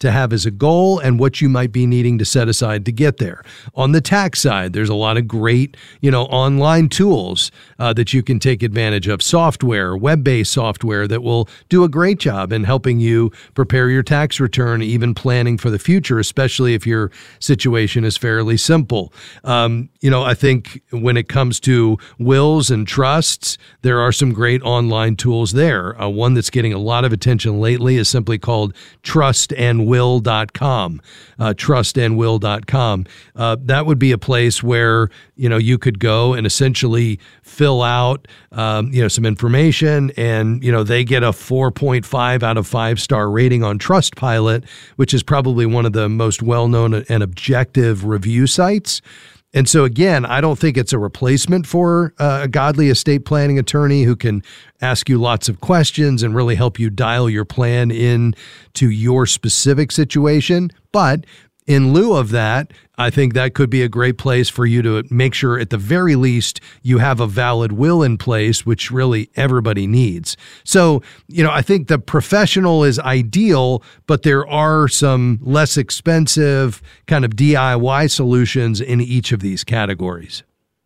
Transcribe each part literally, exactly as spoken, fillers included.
to have as a goal and what you might be needing to set aside to get there. On the tax side, there's a lot of great, you know, online tools uh, that you can take advantage of, software, web-based software that will do a great job in helping you prepare your tax return, even planning for the future, especially if your situation is fairly simple. Um, you know, I think when it comes to wills and trusts, there are some great online tools there. Uh, one that's getting a lot of attention lately is simply called trust and will dot com. Uh, trust and will dot com. Uh, that would be a place where, you know, you could go and essentially fill out, um, you know, some information, and, you know, they get a four point five out of five star rating on Trustpilot, which is probably one of the most well-known and objective review sites. And so, again, I don't think it's a replacement for uh, a godly estate planning attorney who can ask you lots of questions and really help you dial your plan in to your specific situation. But in lieu of that, I think that could be a great place for you to make sure at the very least you have a valid will in place, which really everybody needs. So, you know, I think the professional is ideal, but there are some less expensive kind of D I Y solutions in each of these categories.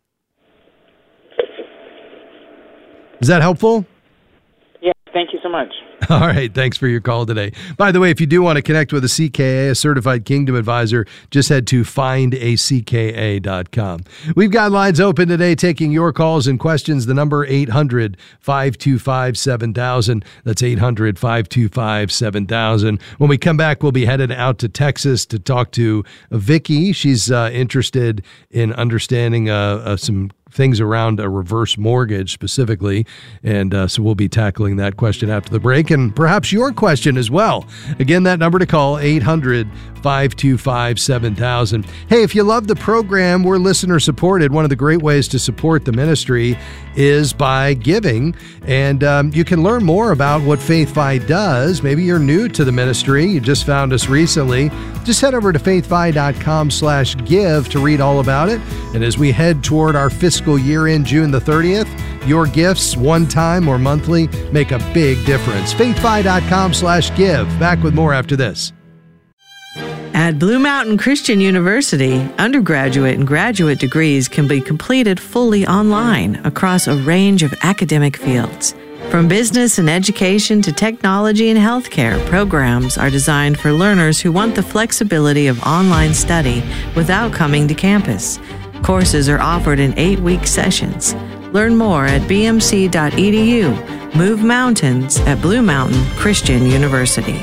Is that helpful? Yeah, thank you so much. All right. Thanks for your call today. By the way, if you do want to connect with a C K A, a certified Kingdom advisor, just head to find a c k a dot com. We've got lines open today taking your calls and questions. The number eight hundred, five two five, seven thousand. That's eight hundred, five two five, seven thousand. When we come back, we'll be headed out to Texas to talk to Vicki. She's uh, interested in understanding uh, uh, some things around a reverse mortgage specifically. And uh, so we'll be tackling that question after the break, and perhaps your question as well. Again, that number to call, eight hundred, five two five, seven thousand. Hey, if you love the program, we're listener supported. One of the great ways to support the ministry is by giving. And um, you can learn more about what FaithFi does. Maybe you're new to the ministry. You just found us recently. Just head over to faithfi.com slash give to read all about it. And as we head toward our fiscal year end June the thirtieth, your gifts, one time or monthly, make a big difference. faithfi.com slash give. Back with more after this. At Blue Mountain Christian University, undergraduate and graduate degrees can be completed fully online across a range of academic fields. From business and education to technology and healthcare, programs are designed for learners who want the flexibility of online study without coming to campus. Courses are offered in eight-week sessions. Learn more at b m c dot e d u. Move mountains at Blue Mountain Christian University.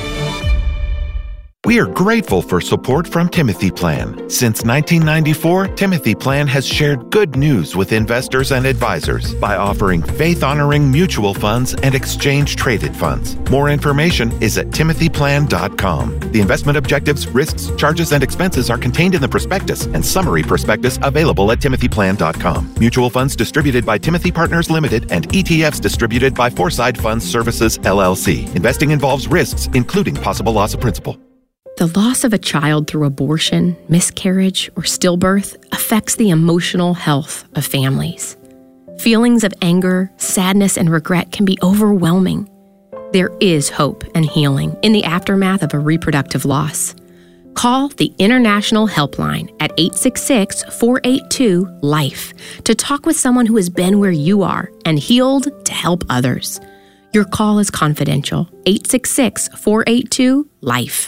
We are grateful for support from Timothy Plan. Since nineteen ninety-four, Timothy Plan has shared good news with investors and advisors by offering faith-honoring mutual funds and exchange-traded funds. More information is at timothy plan dot com. The investment objectives, risks, charges, and expenses are contained in the prospectus and summary prospectus available at timothy plan dot com. Mutual funds distributed by Timothy Partners Limited and E T Fs distributed by Foreside Funds Services, L L C. Investing involves risks, including possible loss of principal. The loss of a child through abortion, miscarriage, or stillbirth affects the emotional health of families. Feelings of anger, sadness, and regret can be overwhelming. There is hope and healing in the aftermath of a reproductive loss. Call the International Helpline at eight six six, four eight two, LIFE to talk with someone who has been where you are and healed to help others. Your call is confidential. eight six six, four eight two, LIFE.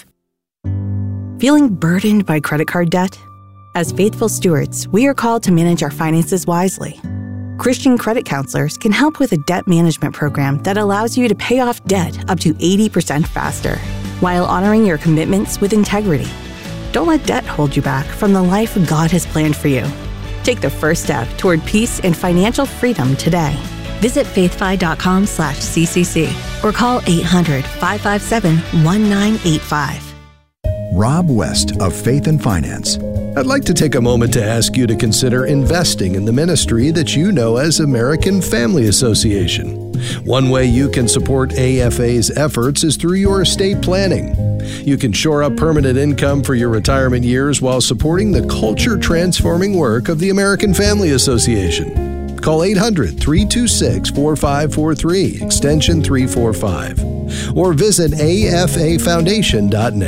Feeling burdened by credit card debt? As faithful stewards, we are called to manage our finances wisely. Christian credit counselors can help with a debt management program that allows you to pay off debt up to eighty percent faster, while honoring your commitments with integrity. Don't let debt hold you back from the life God has planned for you. Take the first step toward peace and financial freedom today. Visit faithfi.com slash ccc or call eight hundred, five five seven, one nine eight five. Rob West of Faith and Finance. I'd like to take a moment to ask you to consider investing in the ministry that you know as American Family Association. One way you can support A F A's efforts is through your estate planning. You can shore up permanent income for your retirement years while supporting the culture-transforming work of the American Family Association. Call eight hundred, three two six, four five four three, extension three four five, or visit a f a foundation dot net.